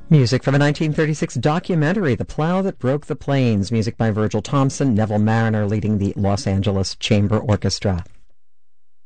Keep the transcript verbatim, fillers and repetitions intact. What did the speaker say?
Music from a nineteen thirty-six documentary, The Plow That Broke the Plains. Music by Virgil Thompson, Neville Mariner leading the Los Angeles Chamber Orchestra.